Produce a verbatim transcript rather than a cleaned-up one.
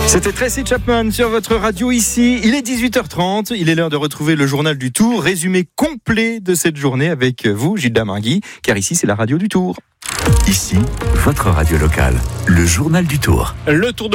C'était Tracy Chapman sur votre radio ici. Il est dix-huit heures trente. Il est l'heure de retrouver le journal du Tour. Résumé complet de cette journée avec vous, Gilles Damingui, car ici, c'est la radio du Tour. Ici, votre radio locale, le journal du Tour. Le Tour de